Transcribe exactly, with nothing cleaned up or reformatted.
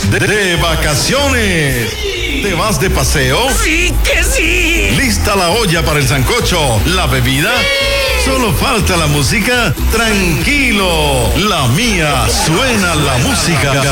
de, de vacaciones. ¿Te vas de paseo? ¡Sí que sí! ¿Lista la olla para el sancocho? ¿La bebida? ¡Sí! Solo falta la música. Tranquilo, la mía suena la música.